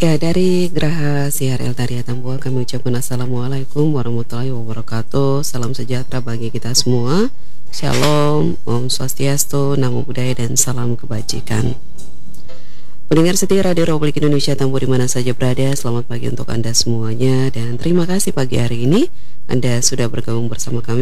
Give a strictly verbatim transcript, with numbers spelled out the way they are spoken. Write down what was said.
Ya, dari Geraha Siar El Tari Atambua kami ucapkan Assalamualaikum warahmatullahi wabarakatuh. Salam sejahtera bagi kita semua. Shalom, Om Swastiastu, Namo Buddhaya, dan salam kebajikan. Pendengar setia Radio Republik Indonesia Tambua di mana saja berada, selamat pagi untuk Anda semuanya. Dan terima kasih pagi hari ini Anda sudah bergabung bersama kami